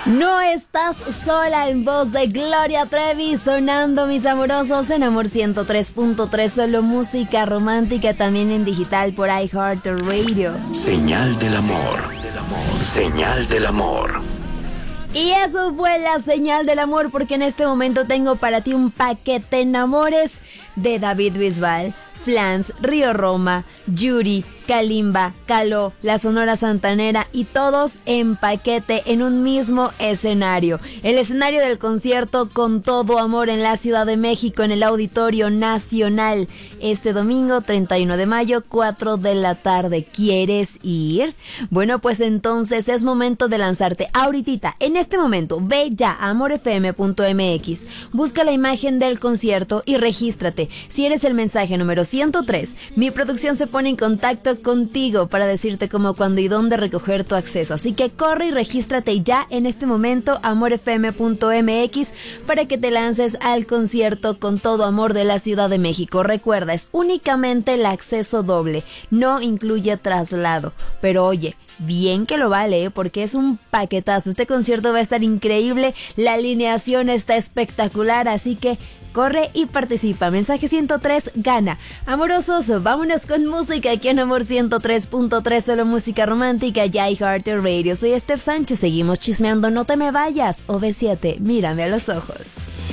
No estás sola, en voz de Gloria Trevi, sonando mis amorosos en Amor 103.3, solo música romántica, también en digital por iHeartRadio. Señal del amor, señal del amor. Y eso fue la señal del amor, porque en este momento tengo para ti un paquete enamores de David Bisbal, Flans, Río Roma, Yuri, Kalimba, Caló, la Sonora Santanera y todos en paquete en un mismo escenario. El escenario del concierto Con Todo Amor en la Ciudad de México en el Auditorio Nacional. Este domingo 31 de mayo, 4 de la tarde. ¿Quieres ir? Bueno, pues entonces es momento de lanzarte ahorita, en este momento. Ve ya a amorfm.mx, busca la imagen del concierto y regístrate. Si eres el mensaje número 103, mi producción se pone en contacto contigo para decirte cómo, cuándo y dónde recoger tu acceso. Así que corre y regístrate ya en este momento, amorfm.mx, para que te lances al concierto Con Todo Amor de la Ciudad de México. Recuerda, es únicamente el acceso doble, no incluye traslado. Pero oye, bien que lo vale, porque es un paquetazo. Este concierto va a estar increíble, la alineación está espectacular, así que corre y participa. Mensaje 103 gana. Amorosos, vámonos con música aquí en Amor 103.3, solo música romántica y iHeartRadio. Soy Steph Sánchez, seguimos chismeando, no te me vayas. OV7, mírame a los ojos.